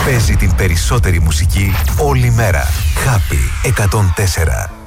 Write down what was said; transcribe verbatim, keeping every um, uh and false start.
Παίζει την περισσότερη μουσική όλη μέρα. Happy εκατόν τέσσερα.